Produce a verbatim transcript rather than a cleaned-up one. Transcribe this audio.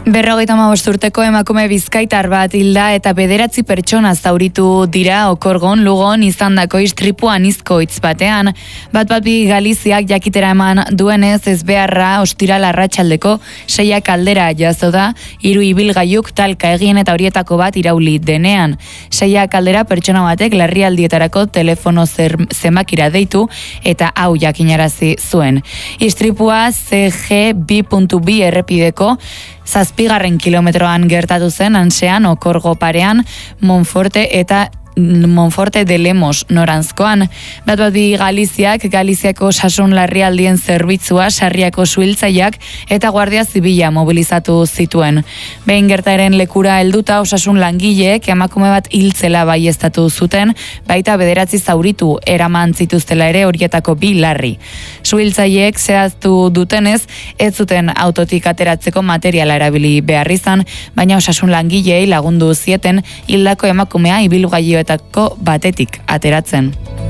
Berrogeita hamabost urteko emakume bizkaitar bat hilda eta bederatzi pertsona zauritu dira Okorgon Lugon izandako istripu anizkoitz batean. Bat bat bi Galiziak jakitera eman duenez ezbeharra ostiral arratsaldeko seiak aldera jazo da, hiru ibilgailuk talka egin eta horietako bat irauli denean. Seiak aldera pertsona batek larrialdietarako telefono zenbakira deitu eta hau jakinarazi zuen. Istripua C G bi puntu bi errepideko zazpigarren kilometroan gertatu zen Antsean Okorgo parean Monforte eta Monforte de Lemos noranzkoan. Bat bat bi Galiziak, Galiziako osasun larrialdien zerbitzua, Sarriako suhiltzaileak eta Guardia Zibila mobilizatu zituen. Behin gertaeren lekura helduta osasun langileek emakume bat hiltzela baieztatu zuten, baita bederatzi zauritu eraman zituztela ere horietako bi larri. Suhiltzaileek zehaztu dutenez, ez zuten autotik ateratzeko materiala erabili behar izan, baina osasun langileei lagundu zieten hildako emakumea ibilgailuetako batetik ateratzen.